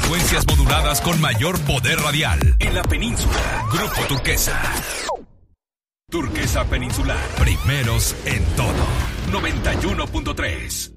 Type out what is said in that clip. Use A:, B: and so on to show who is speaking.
A: frecuencias moduladas con mayor poder radial en la península. Grupo Turquesa. Turquesa Peninsular. Primeros en todo. 91.3.